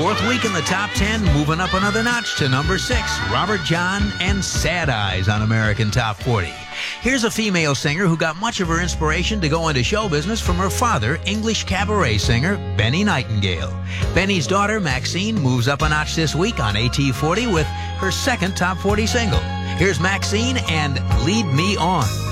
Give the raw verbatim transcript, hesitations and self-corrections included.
Fourth week in the top ten, moving up another notch to number six, Robert John and Sad Eyes on American Top forty. Here's a female singer who got much of her inspiration to go into show business from her father, English cabaret singer Benny Nightingale. Benny's daughter, Maxine, moves up a notch this week on A T forty with her second Top forty single. Here's Maxine and Lead Me On.